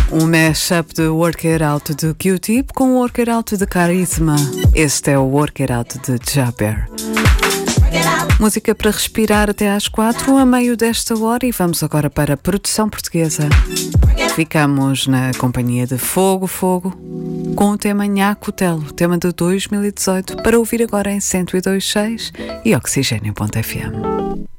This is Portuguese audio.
Um mashup de Work It Out de Q-Tip com Work It Out de Carisma. Este é o Work It Out de Jaber. Música para respirar até às 4, a meio desta hora, e vamos agora para a produção portuguesa. Ficamos na companhia de Fogo Fogo com o tema Nhaco Telo, tema de 2018, para ouvir agora em 102.6 e Oxigênio.fm.